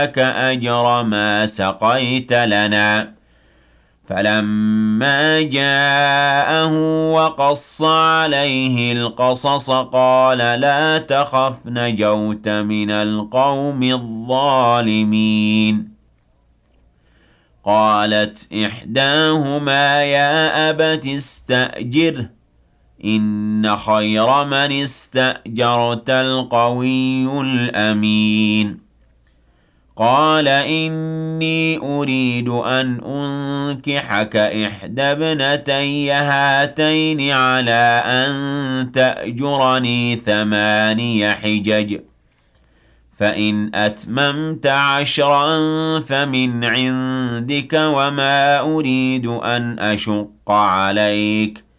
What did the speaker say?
لك أجر ما سقيت لنا. فلما جاءه وقص عليه القصص قال لا تخف نجوت من القوم الظالمين. قالت إحداهما يا أبت استأجره إن خير من استأجرت القوي الأمين. قال إني أريد أن أنكحك إحدى ابنتي هاتين على أن تأجرني 8 حجج فإن أتممت 10 فمن عندك وما أريد أن أشق عليك